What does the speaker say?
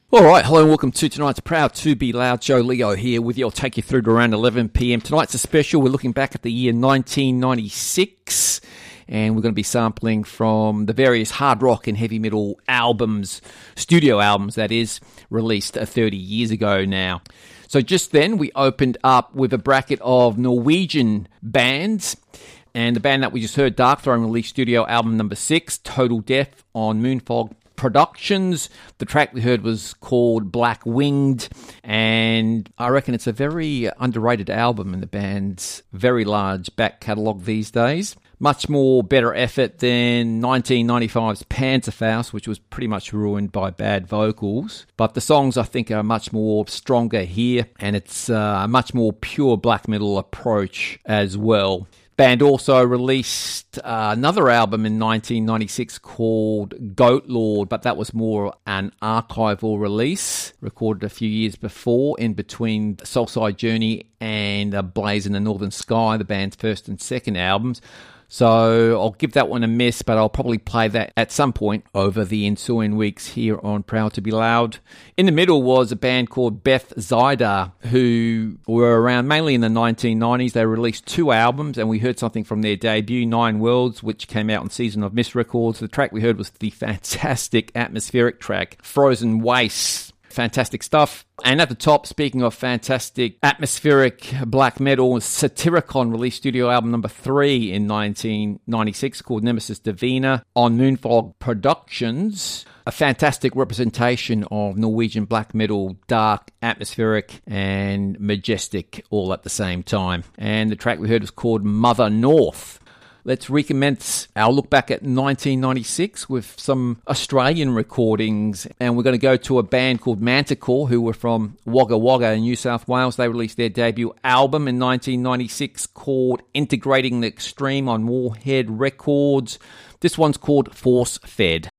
All right, hello and welcome to tonight's Proud to Be Loud. Joe Leo here with you. I'll take you through to around 11 p.m. Tonight's a special. We're looking back at the year 1996, and we're going to be sampling from the various hard rock and heavy metal albums, studio albums that is, released 30 years ago now. So just then we opened up with a bracket of Norwegian bands, and the band that we just heard, Darkthrone, released studio album number 6, Total Death, on Moonfog Productions. The track we heard was called Black Winged, and I reckon it's a very underrated album in the band's very large back catalogue these days. Much more better effort than 1995's Panzerfaust, which was pretty much ruined by bad vocals. But the songs, I think, are much more stronger here, and it's a much more pure black metal approach as well. Band also released another album in 1996 called Goat Lord, but that was more an archival release, recorded a few years before, in between Soulside Journey and Blaze in the Northern Sky, the band's first and second albums. So I'll give that one a miss, but I'll probably play that at some point over the ensuing weeks here on Proud to Be Loud. In the middle was a band called Beth Zidar, who were around mainly in the 1990s. They released 2 albums, and we heard something from their debut, Nine Worlds, which came out on Season of Mist Records. The track we heard was the fantastic atmospheric track, Frozen Wastes. Fantastic stuff. And at the top, speaking of fantastic atmospheric black metal, Satyricon released studio album number 3 in 1996 called Nemesis Divina on Moonfog Productions. A fantastic representation of Norwegian black metal, dark, atmospheric, and majestic all at the same time. And the track we heard was called Mother North. Let's recommence our look back at 1996 with some Australian recordings, and we're going to go to a band called Manticore, who were from Wagga Wagga in New South Wales. They released their debut album in 1996 called Integrating the Extreme on Warhead Records. This one's called Force Fed.